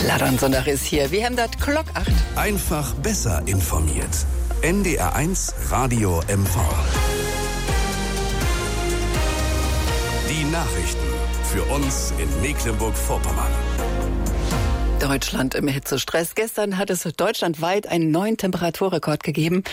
Ladern ist hier. Wir haben das Glock 8. Einfach besser informiert. NDR1 Radio MV. Die Nachrichten für uns in Mecklenburg-Vorpommern. Deutschland im Hitzestress. Gestern hat es deutschlandweit einen neuen Temperaturrekord gegeben.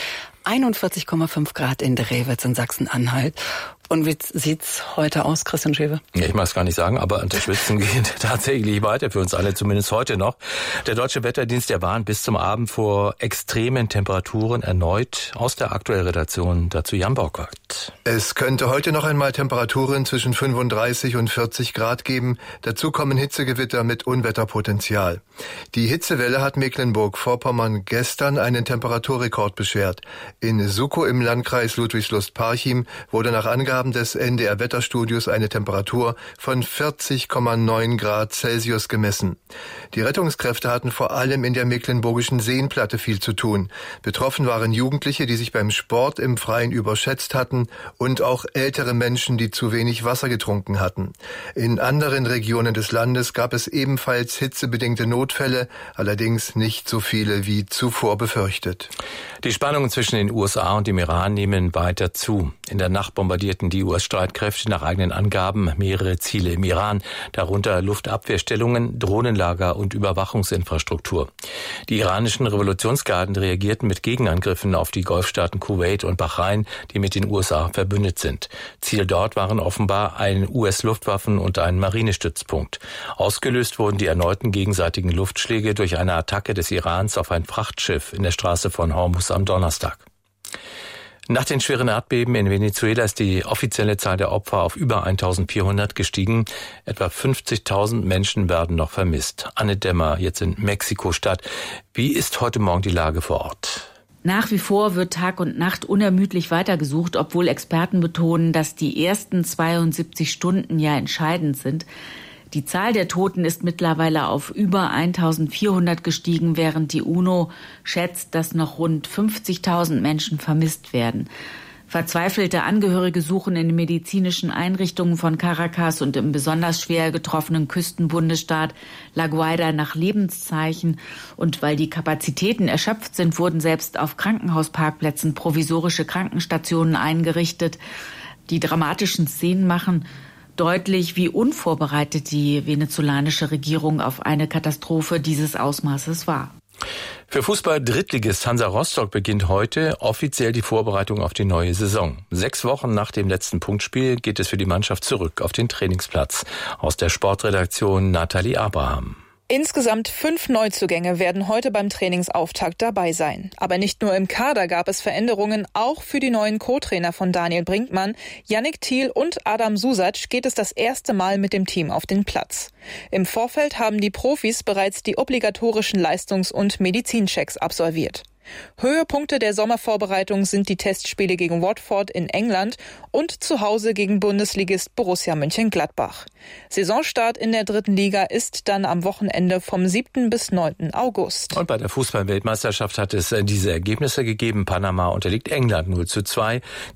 41,5 Grad in Drewitz in Sachsen-Anhalt. Und wie sieht's heute aus, Christian Schewe? Ja, ich mag es gar nicht sagen, aber das Schwitzen geht tatsächlich weiter für uns alle, zumindest heute noch. Der Deutsche Wetterdienst, der warnt bis zum Abend vor extremen Temperaturen erneut. Aus der aktuellen Redaktion dazu Jan Borgert. Es könnte heute noch einmal Temperaturen zwischen 35 und 40 Grad geben. Dazu kommen Hitzegewitter mit Unwetterpotenzial. Die Hitzewelle hat Mecklenburg-Vorpommern gestern einen Temperaturrekord beschert. In Sukow im Landkreis Ludwigslust-Parchim wurde nach Angaben des NDR-Wetterstudios eine Temperatur von 40,9 Grad Celsius gemessen. Die Rettungskräfte hatten vor allem in der mecklenburgischen Seenplatte viel zu tun. Betroffen waren Jugendliche, die sich beim Sport im Freien überschätzt hatten, und auch ältere Menschen, die zu wenig Wasser getrunken hatten. In anderen Regionen des Landes gab es ebenfalls hitzebedingte Notfälle, allerdings nicht so viele wie zuvor befürchtet. Die Spannungen zwischen den USA und dem Iran nehmen weiter zu. In der Nacht bombardierten die US-Streitkräfte nach eigenen Angaben mehrere Ziele im Iran, darunter Luftabwehrstellungen, Drohnenlager und Überwachungsinfrastruktur. Die iranischen Revolutionsgarden reagierten mit Gegenangriffen auf die Golfstaaten Kuwait und Bahrain, die mit den USA verbündet sind. Ziel dort waren offenbar ein US-Luftwaffen- und ein Marinestützpunkt. Ausgelöst wurden die erneuten gegenseitigen Luftschläge durch eine Attacke des Irans auf ein Frachtschiff in der Straße von Hormuz am Donnerstag. Nach den schweren Erdbeben in Venezuela ist die offizielle Zahl der Opfer auf über 1.400 gestiegen. Etwa 50.000 Menschen werden noch vermisst. Anne Dämmer, jetzt in Mexiko-Stadt. Wie ist heute Morgen die Lage vor Ort? Nach wie vor wird Tag und Nacht unermüdlich weitergesucht, obwohl Experten betonen, dass die ersten 72 Stunden ja entscheidend sind. Die Zahl der Toten ist mittlerweile auf über 1.400 gestiegen, während die UNO schätzt, dass noch rund 50.000 Menschen vermisst werden. Verzweifelte Angehörige suchen in den medizinischen Einrichtungen von Caracas und im besonders schwer getroffenen Küstenbundesstaat La Guaira nach Lebenszeichen. Und weil die Kapazitäten erschöpft sind, wurden selbst auf Krankenhausparkplätzen provisorische Krankenstationen eingerichtet. Die dramatischen Szenen machen deutlich, wie unvorbereitet die venezolanische Regierung auf eine Katastrophe dieses Ausmaßes war. Für Fußball-Drittligist Hansa Rostock beginnt heute offiziell die Vorbereitung auf die neue Saison. 6 Wochen nach dem letzten Punktspiel geht es für die Mannschaft zurück auf den Trainingsplatz. Aus der Sportredaktion Nathalie Abraham. Insgesamt 5 Neuzugänge werden heute beim Trainingsauftakt dabei sein. Aber nicht nur im Kader gab es Veränderungen, auch für die neuen Co-Trainer von Daniel Brinkmann, Yannick Thiel und Adam Susac geht es das erste Mal mit dem Team auf den Platz. Im Vorfeld haben die Profis bereits die obligatorischen Leistungs- und Medizinchecks absolviert. Höhepunkte der Sommervorbereitung sind die Testspiele gegen Watford in England und zu Hause gegen Bundesligist Borussia Mönchengladbach. Saisonstart in der 3. Liga ist dann am Wochenende vom 7. bis 9. August. Und bei der Fußball-Weltmeisterschaft hat es diese Ergebnisse gegeben. Panama unterliegt England 0:2.